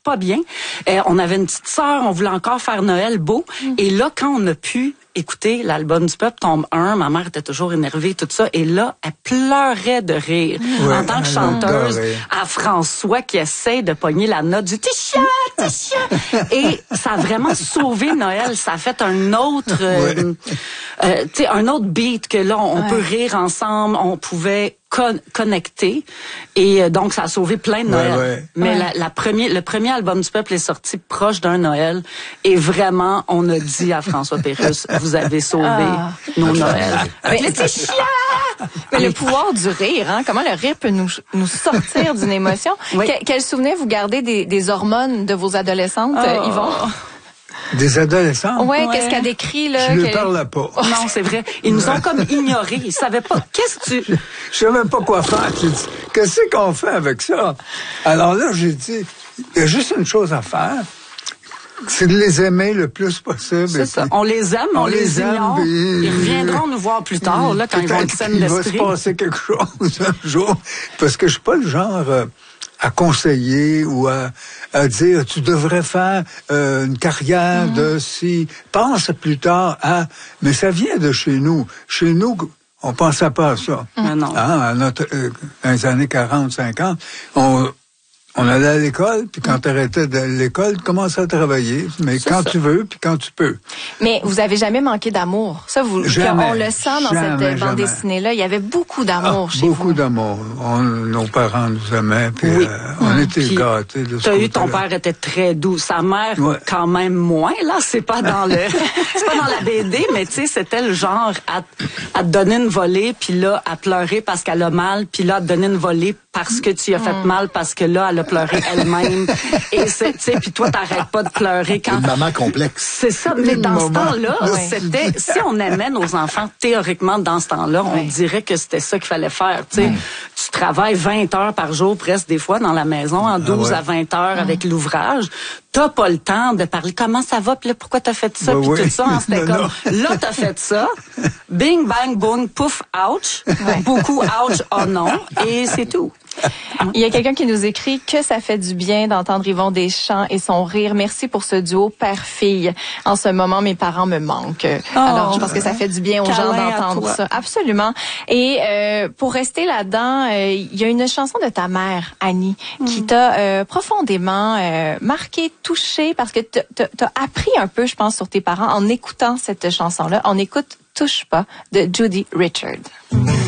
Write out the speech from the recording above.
pas bien. On avait une petite sœur, on voulait encore faire Noël beau. Et là, quand on a pu écouter l'album du peuple, tombe 1, ma mère était toujours énervée, tout ça. Et là, elle pleurait de rire. En tant que chanteuse, à François qui essaie de pogner la note du Tisha. Et ça a vraiment sauvé Noël. Ça a fait un autre, un autre beat que là, on peut rire ensemble, on pouvait connecter et donc ça a sauvé plein de Noël. Mais le premier album du peuple est sorti proche d'un Noël et vraiment on a dit à François Pérusse, vous avez sauvé nos Noëls. Mais le pouvoir du rire, hein, comment le rire peut nous sortir d'une émotion. Quel souvenir vous gardez des hormones de vos adolescentes, Yvon? Des adolescents? Oui, qu'est-ce qu'elle décrit, là? Je ne parlais pas. Non, c'est vrai. Ils nous ont comme ignorés. Ils savaient pas. Je savais pas quoi faire. J'ai dit, qu'est-ce qu'on fait avec ça? Alors là, j'ai dit, il y a juste une chose à faire. C'est de les aimer le plus possible. C'est ça. On les aime, on les ignore. Ils reviendront nous voir plus tard, là, quand ils vont être saines d'esprit. Il va se passer quelque chose un jour. Parce que je suis pas le genre à conseiller ou à dire tu devrais faire une carrière de si pense plus tard à mais ça vient de chez nous on pensait pas à ça non. Dans les années 40 50 on allait à l'école, puis quand tu arrêtais de l'école, tu commençais à travailler, mais quand tu veux, puis quand tu peux. Mais vous avez jamais manqué d'amour. Ça, on le sent dans cette bande dessinée-là. Il y avait beaucoup d'amour chez vous. Beaucoup d'amour. Nos parents nous aimaient, puis on était gâtés de ce côté-là. Ton père était très doux. Sa mère, quand même moins. Là, c'est pas dans la BD, mais tu sais, c'était le genre à te donner une volée, puis là, à pleurer parce qu'elle a mal, puis là, à te donner une volée parce que tu as fait mal, parce que là, elle a pleuré elle-même. Et c'est, tu sais, puis toi, t'arrêtes pas de pleurer quand... Une maman complexe. C'est ça, mais dans ce temps-là, c'était... Si on aimait nos enfants, théoriquement, dans ce temps-là, on dirait que c'était ça qu'il fallait faire, tu sais. Tu travailles 20 heures par jour, presque, des fois, dans la maison, en 12 à 20 heures avec l'ouvrage. T'as pas le temps de parler comment ça va, puis là, pourquoi t'as fait ça, puis tout ça. Hein, c'était comme, là, t'as fait ça. Bing, bang, boom, pouf, ouch. Beaucoup ouch, oh non. Et c'est tout. Il y a quelqu'un qui nous écrit que ça fait du bien d'entendre Yvon Deschamps et son rire. Merci pour ce duo père-fille. En ce moment, mes parents me manquent. Alors, je pense que ça fait du bien aux gens d'entendre ça. Absolument. Et pour rester là-dedans, il y a une chanson de ta mère, Annie, qui t'a profondément marqué, touché, parce que t'as appris un peu, je pense, sur tes parents en écoutant cette chanson-là. On écoute Touche pas de Judy Richard.